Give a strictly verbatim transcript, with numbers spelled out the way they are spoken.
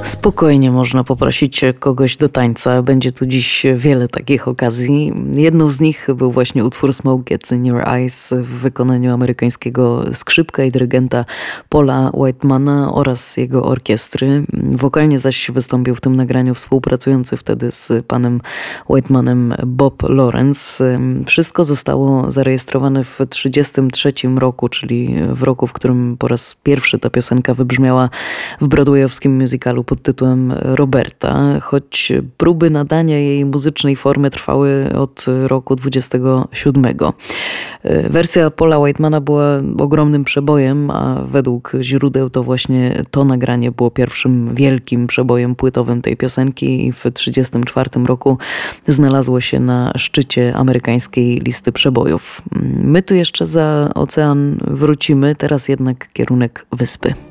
Spokojnie można poprosić kogoś do tańca. Będzie tu dziś wiele takich okazji. Jedną z nich był właśnie utwór Smoke Gets in Your Eyes w wykonaniu amerykańskiego skrzypka i dyrygenta Paula Whitemana oraz jego orkiestry. Wokalnie zaś wystąpił w tym nagraniu współpracujący wtedy z panem Whitemanem Bob Lawrence. Wszystko zostało zarejestrowane w trzydziestym trzecim roku, czyli w roku, w którym po raz pierwszy ta piosenka wybrzmiała w broadwayowskim musicalu pod tytułem Roberta, choć próby nadania jej muzycznej formy trwały od roku dwudziestego siódmego. Wersja Paula Whitemana była ogromnym przebojem, a według źródeł to właśnie to nagranie było pierwszym wielkim przebojem płytowym tej piosenki i w trzydziestym czwartym roku znalazło się na szczycie amerykańskiej listy przebojów. My tu jeszcze za ocean wrócimy, teraz jednak kierunek wyspy.